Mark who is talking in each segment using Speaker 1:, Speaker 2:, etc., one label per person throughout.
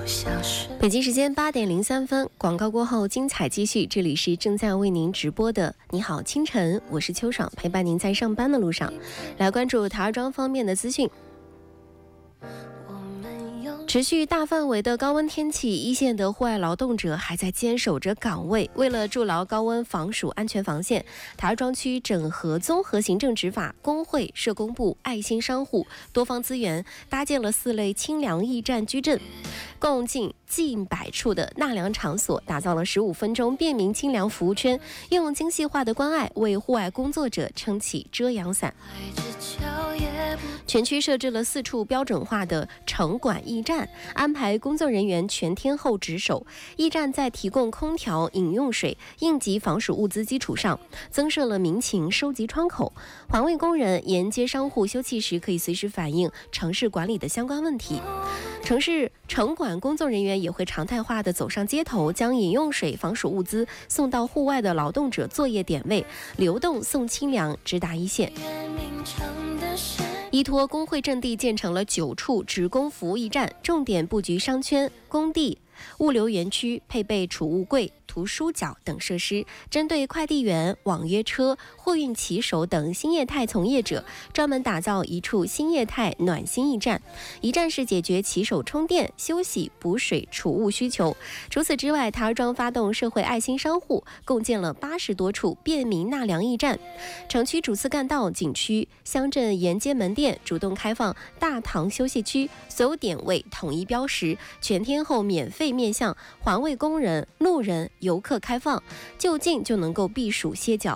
Speaker 1: 北京时间8点03分，广告过后精彩继续。这里是正在为您直播的你好清晨，我是秋爽，陪伴您在上班的路上。来关注陶庄方面的资讯。持续大范围的高温天气，一线的户外劳动者还在坚守着岗位。为了筑牢高温防暑安全防线，陶庄区整合综合行政执法、工会、社工部、爱心商户多方资源，搭建了4类清凉驿站居镇，共近百处的纳凉场所，打造了15分钟便民清凉服务圈，用精细化的关爱为户外工作者撑起遮阳伞。全区设置了4处标准化的城管驿站，安排工作人员全天候值守。驿站在提供空调、饮用水、应急防暑物资基础上，增设了民情收集窗口。环卫工人沿街商户休憩时，可以随时反映城市管理的相关问题。城管工作人员也会常态化的走上街头，将饮用水、防暑物资送到户外的劳动者作业点位，流动送清凉，直达一线。依托工会阵地建成了9处职工服务驿站，重点布局商圈、工地、物流园区，配备储物柜、图书角等设施，针对快递员、网约车、货运骑手等新业态从业者，专门打造1处新业态暖心驿站，一站式解决骑手充电、休息、补水、储物需求。除此之外，陶庄发动社会爱心商户，共建了80多处便民纳凉驿站，城区主次干道、景区、乡镇沿街门店主动开放大堂休息区，所有点位统一标识，全天候免费面向环卫工人、路人、游客开放，就近就能够避暑歇脚。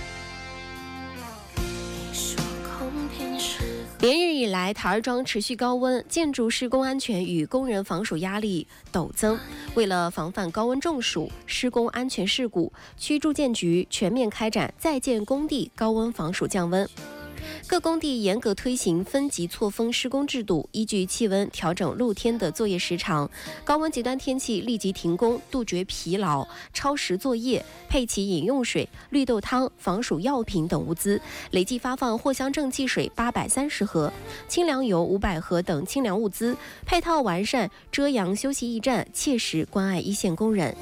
Speaker 1: 连日以来，陶庄持续高温，建筑施工安全与工人防暑压力陡增。为了防范高温中暑、施工安全事故，区住建局全面开展在建工地高温防暑降温。各工地严格推行分级错峰施工制度，依据气温调整露天的作业时长，高温极端天气立即停工，杜绝疲劳、超时作业，配齐饮用水、绿豆汤、防暑药品等物资，累计发放藿香正气水830盒、清凉油500盒等清凉物资，配套完善遮阳休息驿站，切实关爱一线工人。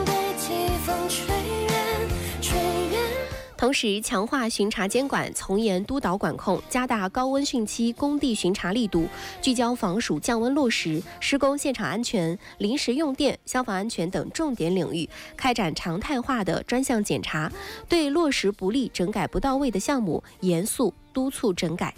Speaker 1: 同时强化巡查监管，从严督导管控，加大高温汛期工地巡查力度，聚焦防暑降温落实、施工现场安全、临时用电、消防安全等重点领域，开展常态化的专项检查，对落实不力、整改不到位的项目，严肃督促整改。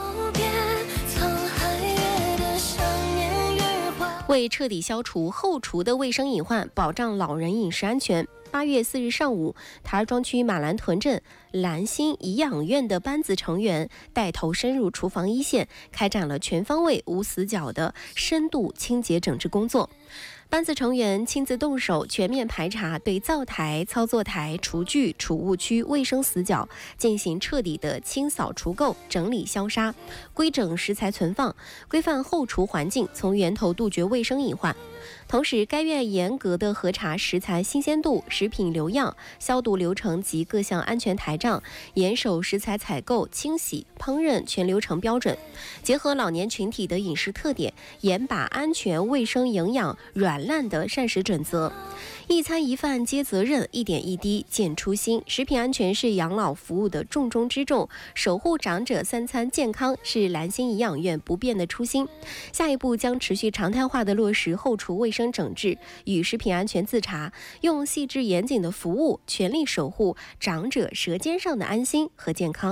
Speaker 1: 为彻底消除后厨的卫生隐患，保障老人饮食安全，8月4日上午，陶庄区马兰屯镇兰心颐养院的班子成员带头深入厨房一线，开展了全方位无死角的深度清洁整治工作。班子成员亲自动手全面排查，对灶台、操作台、厨具、储物区卫生死角进行彻底的清扫除垢、整理消杀，规整食材存放，规范后厨环境，从源头杜绝卫生隐患。同时，该院严格的核查食材新鲜度、食品留样、消毒流程及各项安全台账，严守食材采购、清洗、烹饪全流程标准。结合老年群体的饮食特点，严把安全、卫生、营养、软烂的膳食准则。一餐一饭皆责任，一点一滴见初心。食品安全是养老服务的重中之重，守护长者3餐健康是兰心颐养院不变的初心。下一步将持续常态化的落实后厨卫生整治与食品安全自查，用细致严谨的服务，全力守护长者舌尖上的安心和健康。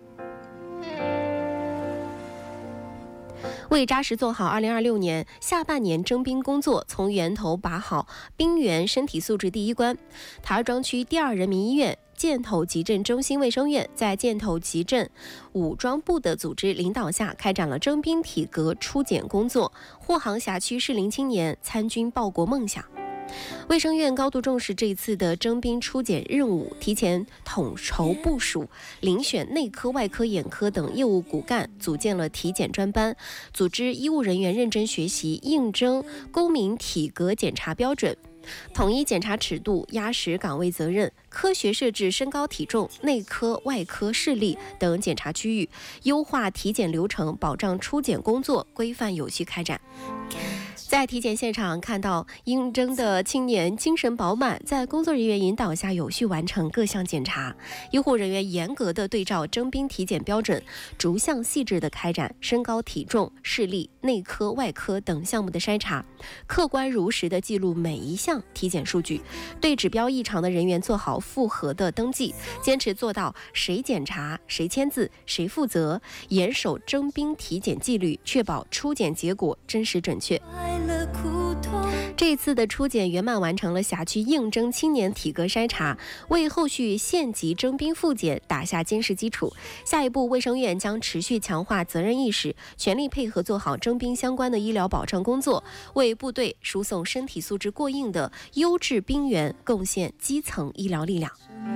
Speaker 1: 为扎实做好2026年下半年征兵工作，从源头把好兵员身体素质第一关，陶庄区第2人民医院箭头集镇中心卫生院在箭头集镇武装部的组织领导下，开展了征兵体格初检工作，护航辖区适龄青年参军报国梦想。卫生院高度重视这一次的征兵初检任务，提前统筹部署，遴选内科、外科、眼科等业务骨干，组建了体检专班，组织医务人员认真学习，应征公民体格检查标准，统一检查尺度，压实岗位责任，科学设置身高体重、内科、外科、视力等检查区域，优化体检流程，保障初检工作规范有序开展。 在体检现场看到应征的青年精神饱满，在工作人员引导下有序完成各项检查。医护人员严格的对照征兵体检标准，逐项细致的开展身高、体重、视力、内科、外科等项目的筛查，客观如实的记录每一项体检数据，对指标异常的人员做好复核的登记，坚持做到谁检查、谁签字、谁负责，严守征兵体检纪律，确保初检结果真实准确。这次的初检圆满完成了辖区应征青年体格筛查，为后续县级征兵复检打下坚实基础。下一步，卫生院将持续强化责任意识，全力配合做好征兵相关的医疗保障工作，为部队输送身体素质过硬的优质兵员贡献基层医疗力量。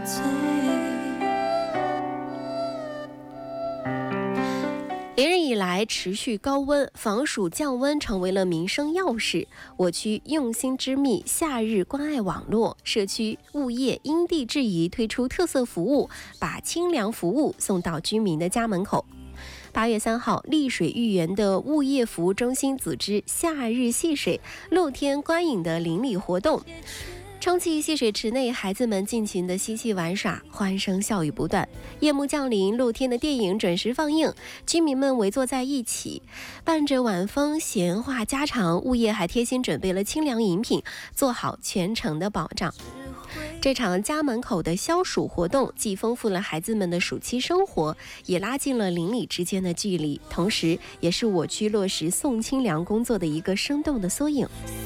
Speaker 1: 连日以来持续高温，防暑降温成为了民生要事。我区用心之密夏日关爱网络，社区物业因地制宜推出特色服务，把清凉服务送到居民的家门口。8月3号，丽水豫园的物业服务中心组织夏日戏水、露天观影的邻里活动。充气戏水池内，孩子们尽情的嬉戏玩耍，欢声笑语不断。夜幕降临，露天的电影准时放映，居民们围坐在一起，伴着晚风闲话家常。物业还贴心准备了清凉饮品，做好全程的保障。这场家门口的消暑活动，既丰富了孩子们的暑期生活，也拉近了邻里之间的距离，同时也是我区落实送清凉工作的一个生动的缩影。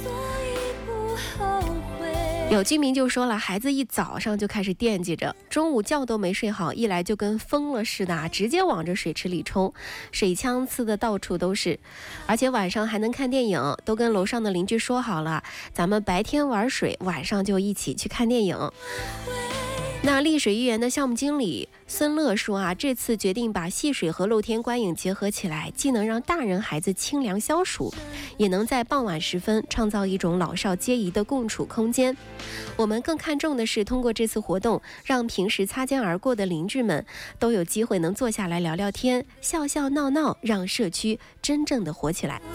Speaker 1: 有居民就说了，孩子一早上就开始惦记着，中午觉都没睡好，一来就跟疯了似的，直接往这水池里冲，水枪呲的到处都是，而且晚上还能看电影，都跟楼上的邻居说好了，咱们白天玩水，晚上就一起去看电影。那丽水豫园的项目经理孙乐说这次决定把戏水和露天观影结合起来，既能让大人孩子清凉消暑，也能在傍晚时分创造一种老少皆宜的共处空间。我们更看重的是通过这次活动，让平时擦肩而过的邻居们都有机会能坐下来聊聊天，笑笑闹闹，让社区真正的活起来。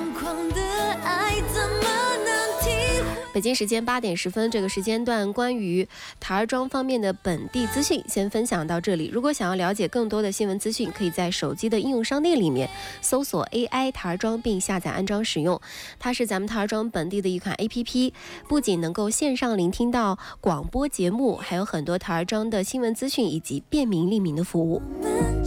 Speaker 1: 北京时间8点10分，这个时间段关于台儿庄方面的本地资讯先分享到这里。如果想要了解更多的新闻资讯，可以在手机的应用商店里面搜索 AI 台儿庄并下载安装使用。它是咱们台儿庄本地的一款 APP， 不仅能够线上聆听到广播节目，还有很多台儿庄的新闻资讯以及便民利民的服务。